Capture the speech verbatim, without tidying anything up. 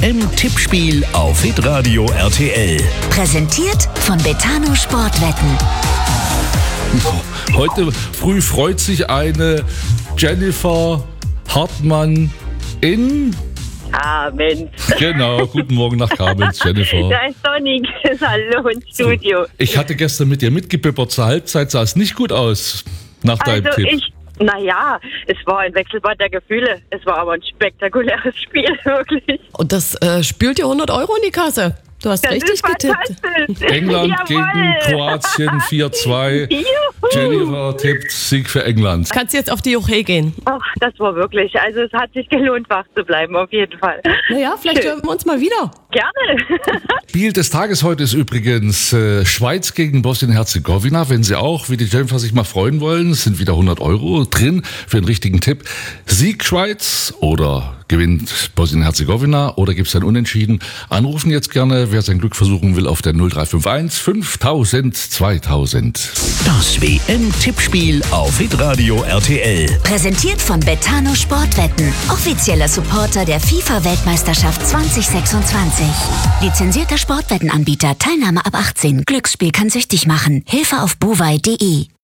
M-Tippspiel auf Hitradio R T L. Präsentiert von Betano Sportwetten. Heute früh freut sich eine Jennifer Hartmann in... Abend. Genau, guten Morgen nach Kamenz, Jennifer. Da ist sonnig. Hallo ins Studio. Ich hatte gestern mit dir mitgebippert, zur Halbzeit sah es nicht gut aus nach deinem Also Tipp. ich, naja, es war ein Wechselbad der Gefühle. Es war aber ein spektakuläres Spiel, wirklich. Und das äh, spült dir hundert Euro in die Kasse. Du hast Das richtig ist getippt. fantastisch. England Jawohl. gegen Kroatien vier zwei. Juhu. Jennifer tippt Sieg für England. Kannst jetzt auf die Joche gehen. Ach, das war wirklich, also es hat sich gelohnt, wach zu bleiben, auf jeden Fall. Naja, vielleicht Schön. hören wir uns mal wieder. Gerne. Spiel des Tages heute ist übrigens äh, Schweiz gegen Bosnien-Herzegowina. Wenn Sie auch, wie die Jennifer, sich mal freuen wollen, sind wieder hundert Euro drin für einen richtigen Tipp. Sieg Schweiz oder gewinnt Bosnien-Herzegowina oder gibt es ein Unentschieden? Anrufen jetzt gerne, wer sein Glück versuchen will, auf der null drei fünf eins fünftausend zweitausend. Das W M-Tippspiel auf Hitradio R T L. Präsentiert von Betano Sportwetten. Offizieller Supporter der FIFA-Weltmeisterschaft zwanzig sechsundzwanzig. Lizenzierter Sportwettenanbieter. Teilnahme ab achtzehn. Glücksspiel kann süchtig machen. Hilfe auf buwei punkt de.